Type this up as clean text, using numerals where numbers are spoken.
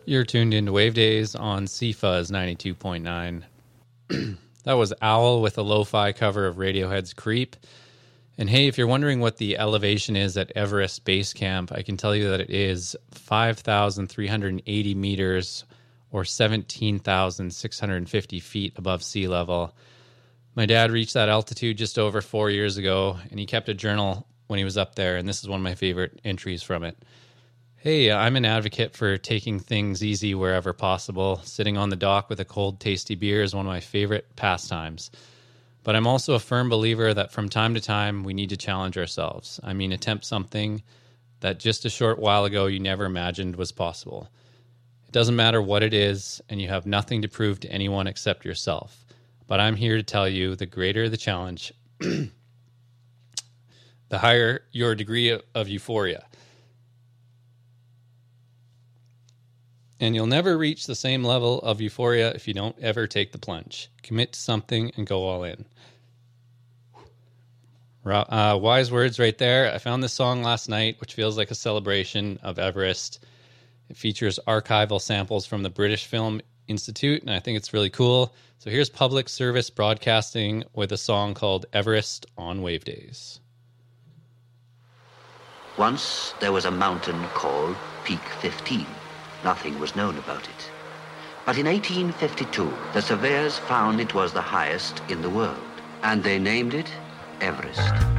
You're tuned into Wave Days on CFuzz 92.9. That was Owl with a lo-fi cover of Radiohead's Creep. And hey, if you're wondering what the elevation is at Everest Base Camp, I can tell you that it is 5,380 meters or 17,650 feet above sea level. My dad reached that altitude just over 4 years ago, and he kept a journal when he was up there, and this is one of my favorite entries from it. Hey, I'm an advocate for taking things easy wherever possible. Sitting on the dock with a cold, tasty beer is one of my favorite pastimes. But I'm also a firm believer that from time to time, we need to challenge ourselves. I mean, attempt something that just a short while ago you never imagined was possible. It doesn't matter what it is, and you have nothing to prove to anyone except yourself. But I'm here to tell you, the greater the challenge, the higher your degree of euphoria. And you'll never reach the same level of euphoria if you don't ever take the plunge. Commit to something and go all in. Wise words right there. I found this song last night, which feels like a celebration of Everest. It features archival samples from the British Film Institute, and I think it's really cool. So here's Public Service Broadcasting with a song called Everest on Wave Days. Once there was a mountain called Peak 15. Nothing was known about it. But in 1852, the surveyors found it was the highest in the world, and they named it Everest.